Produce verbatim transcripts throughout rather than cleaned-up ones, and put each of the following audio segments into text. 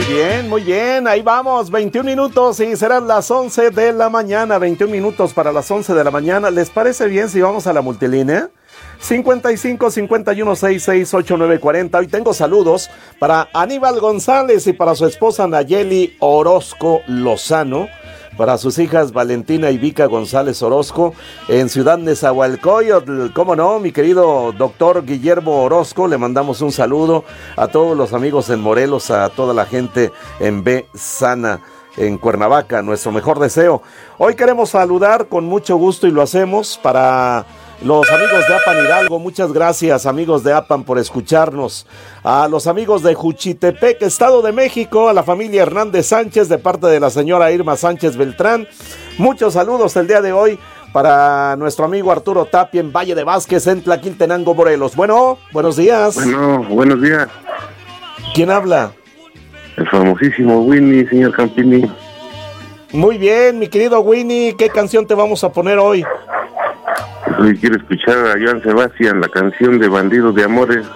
Muy bien, muy bien, ahí vamos, veintiún minutos y serán las once de la mañana, veintiún minutos para las once de la mañana. ¿Les parece bien si vamos a la multilínea? cincuenta y cinco, cincuenta y uno, sesenta y seis, ochenta y nueve cuarenta. Hoy tengo saludos para Aníbal González y para su esposa Nayeli Orozco Lozano, para sus hijas Valentina y Vika González Orozco en Ciudad Nezahualcóyotl. Cómo no, mi querido doctor Guillermo Orozco, le mandamos un saludo a todos los amigos en Morelos, a toda la gente en B Sana, en Cuernavaca, nuestro mejor deseo. Hoy queremos saludar con mucho gusto y lo hacemos para los amigos de Apan Hidalgo. Muchas gracias, amigos de Apan, por escucharnos. A los amigos de Juchitepec, Estado de México, a la familia Hernández Sánchez de parte de la señora Irma Sánchez Beltrán. Muchos saludos el día de hoy para nuestro amigo Arturo Tapia en Valle de Vázquez, en Tlaquiltenango, Morelos. Bueno, buenos días. Bueno, buenos días. ¿Quién habla? El famosísimo Winnie, señor Campini. Muy bien, mi querido Winnie, ¿qué canción te vamos a poner hoy? Hoy quiero escuchar a Joan Sebastián, la canción de Bandido de Amores.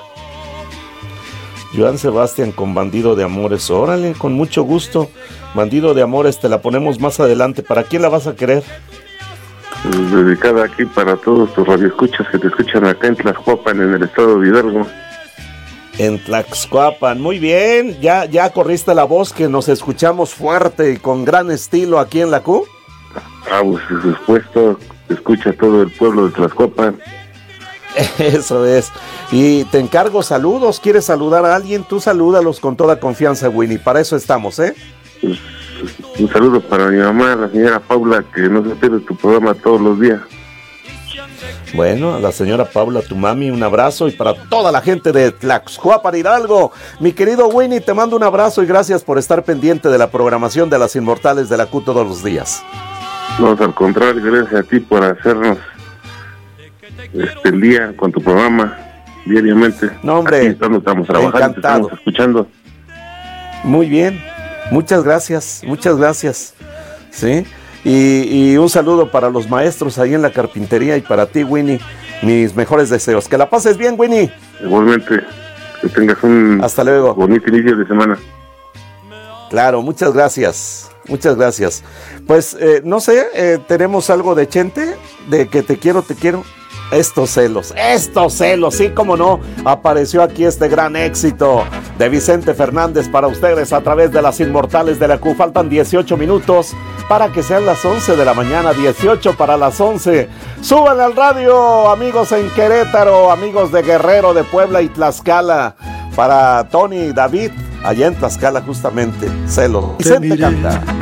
Joan Sebastián con Bandido de Amores, órale, con mucho gusto. Bandido de Amores, te la ponemos más adelante. ¿Para quién la vas a querer? Pues dedicada aquí para todos tus radioescuchas que te escuchan acá en Tlaxcuapan, en el estado de Hidalgo. En Tlaxcuapan, muy bien, ya, ya corriste la voz que nos escuchamos fuerte y con gran estilo aquí en la Q. Ah, pues supuesto, escucha todo el pueblo de Tlaxcuapan. Eso es, y te encargo saludos. ¿Quieres saludar a alguien? Tú salúdalos con toda confianza, Winnie, para eso estamos, ¿eh? Pues, un saludo para mi mamá, la señora Paula, que no se pierde tu programa todos los días. Bueno, a la señora Paula, tu mami, un abrazo, y para toda la gente de Tlaxcuapan, Hidalgo. Mi querido Winnie, te mando un abrazo y gracias por estar pendiente de la programación de las Inmortales de la Q todos los días. No, al contrario, gracias a ti por hacernos este el día con tu programa diariamente. No, hombre, aquí estamos, estamos trabajando, encantado. Estamos escuchando. Muy bien, muchas gracias, muchas gracias. Sí. Y, y un saludo para los maestros ahí en la carpintería y para ti, Winnie, mis mejores deseos. Que la pases bien, Winnie. Igualmente, que tengas un Hasta luego. bonito inicio de semana. Claro, muchas gracias, muchas gracias. Pues, eh, no sé, eh, tenemos algo de Chente, de que te quiero, te quiero. Estos celos, estos celos, sí, como no, apareció aquí este gran éxito de Vicente Fernández para ustedes a través de las Inmortales de la Q. Faltan dieciocho minutos para que sean las once de la mañana, dieciocho para las once. Súbanle al radio, amigos en Querétaro, amigos de Guerrero, de Puebla y Tlaxcala. Para Tony y David, allá en Tlaxcala justamente, celos. Vicente canta.